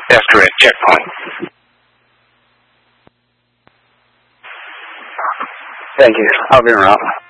That's correct. Checkpoint. Thank you. I'll be around.